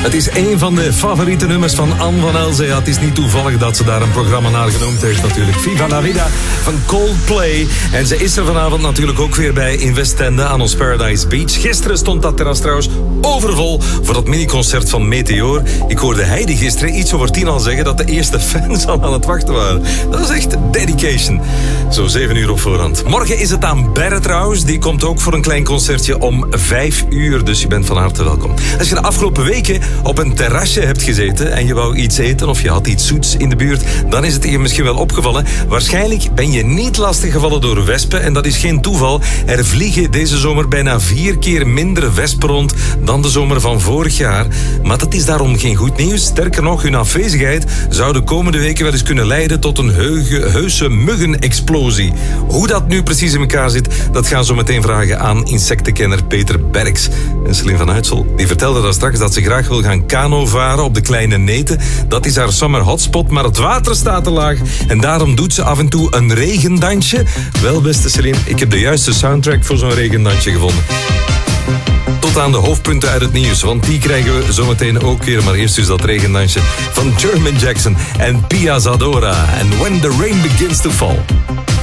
Het is een van de favoriete nummers van Anne van Elze. Ja, het is niet toevallig dat ze daar een programma naar genoemd heeft natuurlijk. Viva la Vida van Coldplay. En ze is er vanavond natuurlijk ook weer bij in Westende aan ons Paradise Beach. Gisteren stond dat terras trouwens overvol voor dat miniconcert van Meteor. Ik hoorde Heidi gisteren iets over 10 al zeggen dat de eerste fans al aan het wachten waren. Dat is echt dedication. Zo 7 uur op voorhand. Morgen is het aan Berre trouwens. Die komt ook voor een klein concertje om 5 uur. Dus je bent van harte welkom. Als je de afgelopen weken op een terrasje hebt gezeten en je wou iets eten of je had iets zoets in de buurt, dan is het je misschien wel opgevallen. Waarschijnlijk ben je niet lastiggevallen door wespen en dat is geen toeval. Er vliegen deze zomer bijna 4 keer minder wespen rond dan de zomer van vorig jaar. Maar dat is daarom geen goed nieuws. Sterker nog, hun afwezigheid zou de komende weken wel eens kunnen leiden tot een heuse muggenexplosie. Hoe dat nu precies in elkaar zit, dat gaan we zo meteen vragen aan insectenkenner Peter Berks. En Celine van Uitsel, die vertelde daar straks dat ze graag wil gaan kano varen op de Kleine Neten. Dat is haar summer hotspot, maar het water staat te laag en daarom doet ze af en toe een regendansje. Wel, beste Celine, ik heb de juiste soundtrack voor zo'n regendansje gevonden. Tot aan de hoofdpunten uit het nieuws, want die krijgen we zometeen ook weer. Maar eerst dus dat regendansje van Jermaine Jackson en Pia Zadora. And When the Rain Begins to Fall.